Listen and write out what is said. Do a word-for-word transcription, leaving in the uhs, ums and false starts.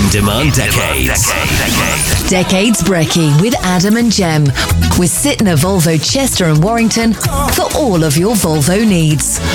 demand decades. Decades Brekkie with Adam and Jem. With Sytner Volvo Chester and Warrington for all of your Volvo needs.